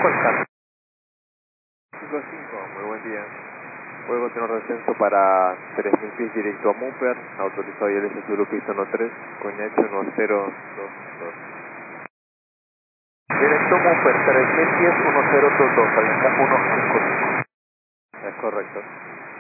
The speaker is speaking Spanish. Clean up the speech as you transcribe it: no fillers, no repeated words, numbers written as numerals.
Oscar. 55, muy buen día. Puede continuar descenso para 3000 pies directo a Mumper, autorizado ILS Zulu piso 13, con H1022. Directo Mumper, 3000 pies, 1022, avión 155. Es correcto.